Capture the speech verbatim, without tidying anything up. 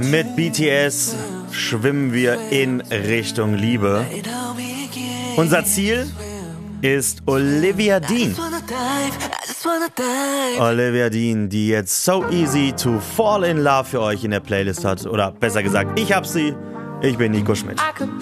Mit B T S schwimmen wir in Richtung Liebe. Unser Ziel ist Olivia Dean. Olivia Dean, die jetzt So Easy to Fall in Love für euch in der Playlist hat. Oder besser gesagt, ich hab sie. Ich bin Nico Schmidt.